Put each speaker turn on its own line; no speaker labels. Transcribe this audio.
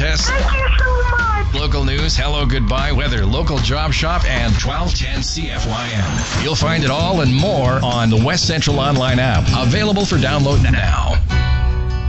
contests,
Thank you so much.
local news, hello, goodbye, weather, local job shop, and 1210 CFYN. You'll find it all and more on the West Central Online app, available for download now.